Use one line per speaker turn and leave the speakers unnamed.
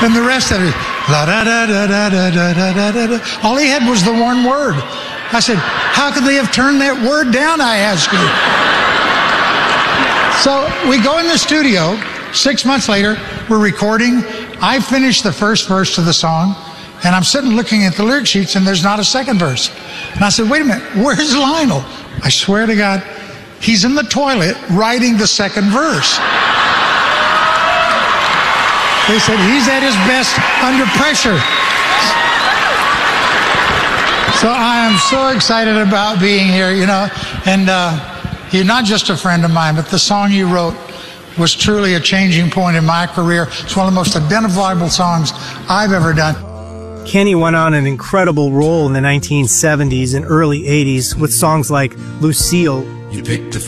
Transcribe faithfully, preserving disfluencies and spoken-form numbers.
And the rest of it, la da da da da da da da da da. All he had was the one word. I said, how could they have turned that word down, I asked you. So we go in the studio. Six months later, we're recording. I finished the first verse to the song, and I'm sitting looking at the lyric sheets, and there's not a second verse. And I said, wait a minute, where's Lionel? I swear to God, he's in the toilet writing the second verse. They said, he's at his best under pressure. So I am so excited about being here, you know. And uh, you're not just a friend of mine, but the song you wrote was truly a changing point in my career. It's one of the most identifiable songs I've ever done.
Kenny went on an incredible role in the nineteen seventies and early eighties with songs like Lucille.
You picked a